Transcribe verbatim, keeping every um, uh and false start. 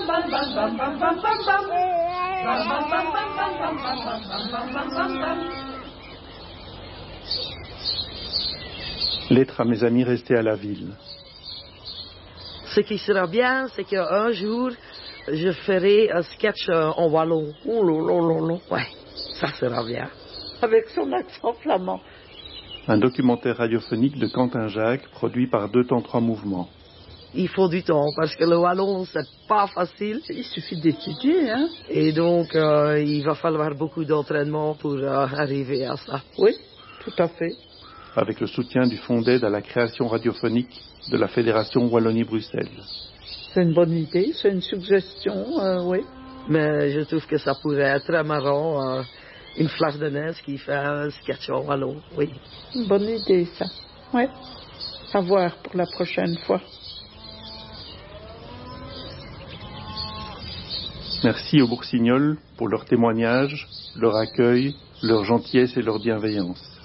Lettre à mes amis restés à la ville. Ce qui sera bien, c'est qu'un jour, je ferai un sketch en wallon. Oh là là là là. Ouais, ça sera bien. Avec son accent flamand. Un documentaire radiophonique de Quentin Jacques, produit par Deux Temps Trois Mouvements. Il faut du temps, parce que le wallon, c'est pas facile. Il suffit d'étudier, hein. Et donc, euh, il va falloir beaucoup d'entraînement pour euh, arriver à ça. Oui, tout à fait. Avec le soutien du Fonds d'aide à la création radiophonique de la Fédération Wallonie-Bruxelles. C'est une bonne idée, c'est une suggestion, euh, oui. Mais je trouve que ça pourrait être très marrant, euh, une flardonnaise qui fait un sketch en wallon, oui. Une bonne idée, ça. Oui. À voir pour la prochaine fois. Merci aux Boursignols pour leur témoignage, leur accueil, leur gentillesse et leur bienveillance.